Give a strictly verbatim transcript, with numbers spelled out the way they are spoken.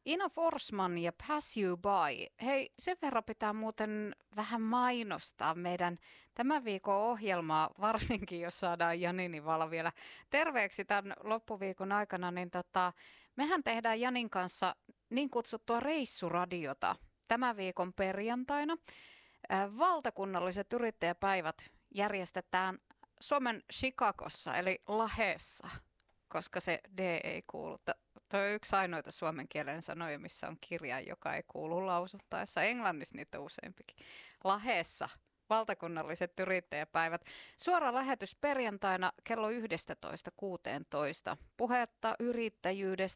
Ina Forsman ja Pass You By. Hei, sen verran pitää muuten vähän mainostaa meidän tämän viikon ohjelmaa, varsinkin jos saadaan Janini Vala vielä terveeksi tämän loppuviikon aikana, niin tota, mehän tehdään Janin kanssa niin kutsuttua reissuradiota tämän viikon perjantaina. Valtakunnalliset yrittäjäpäivät järjestetään Suomen Chicagossa, eli Lahdessa, koska se D ei kuulu. Tuo on yksi ainoita suomen kielen sanoja, missä on kirjain, joka ei kuulu lausuttaessa. Englannissa niitä on useampikin. Lahdessa. Valtakunnalliset yrittäjäpäivät. Suora lähetys perjantaina kello yksitoista kuusitoista. Puhetta yrittäjyydestä,